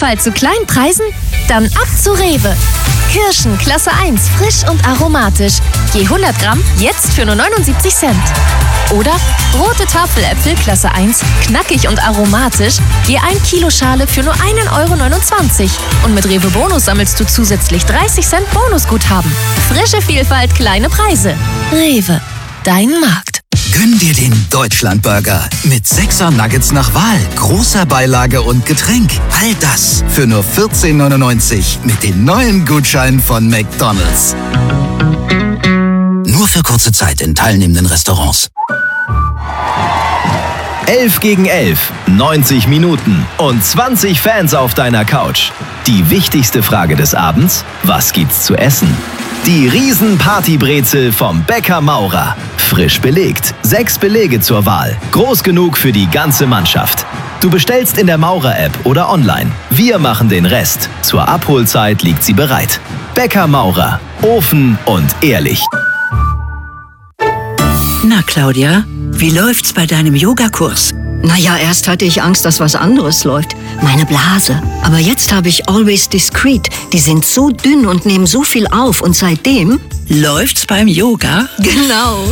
Vielfalt zu kleinen Preisen? Dann ab zu Rewe. Kirschen Klasse 1, frisch und aromatisch. Je 100 Gramm jetzt für nur 79 Cent. Oder rote Tafeläpfel Klasse 1, knackig und aromatisch. Je 1 Kilo Schale für nur 1,29 €. Und mit Rewe Bonus sammelst du zusätzlich 30 Cent Bonusguthaben. Frische Vielfalt, kleine Preise. Rewe, dein Markt. Gönn dir den Deutschlandburger mit 6er Nuggets nach Wahl, großer Beilage und Getränk. All das für nur 14,99 € mit den neuen Gutscheinen von McDonald's. Nur für kurze Zeit in teilnehmenden Restaurants. 11 gegen 11, 90 Minuten und 20 Fans auf deiner Couch. Die wichtigste Frage des Abends: Was gibt's zu essen? Die Riesen-Partybrezel vom Bäcker Maurer. Frisch belegt. 6 Belege zur Wahl. Groß genug für die ganze Mannschaft. Du bestellst in der Maurer-App oder online. Wir machen den Rest. Zur Abholzeit liegt sie bereit. Bäcker Maurer. Ofen und ehrlich. Na, Claudia, wie läuft's bei deinem Yogakurs? Naja, erst hatte ich Angst, dass was anderes läuft. Meine Blase. Aber jetzt habe ich Always Discreet. Die sind so dünn und nehmen so viel auf. Und seitdem... Läuft's beim Yoga? Genau.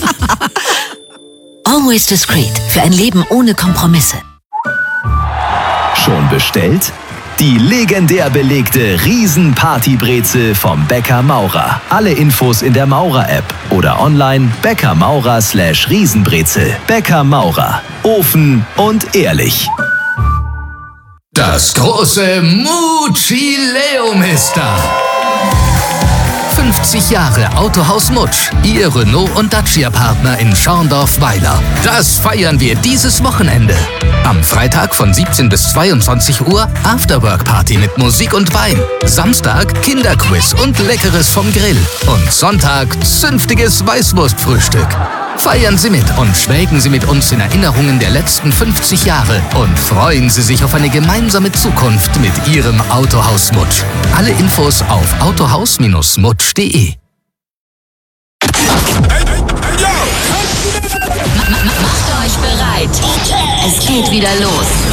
Always Discreet. Für ein Leben ohne Kompromisse. Schon bestellt? Die legendär belegte Riesen-Partybrezel vom Bäcker Maurer. Alle Infos in der Maurer-App oder online bäckermaurer/Riesenbrezel. Bäcker Maurer. Ofen und ehrlich. Das große Muccileum ist da. 50 Jahre Autohaus Mutsch, Ihr Renault und Dacia-Partner in Schorndorf-Weiler. Das feiern wir dieses Wochenende. Am Freitag von 17 bis 22 Uhr Afterwork-Party mit Musik und Wein. Samstag Kinderquiz und Leckeres vom Grill. Und Sonntag zünftiges Weißwurstfrühstück. Feiern Sie mit und schwelgen Sie mit uns in Erinnerungen der letzten 50 Jahre und freuen Sie sich auf eine gemeinsame Zukunft mit Ihrem Autohaus Mutsch. Alle Infos auf autohaus-mutsch.de. Macht euch bereit. Es geht wieder los.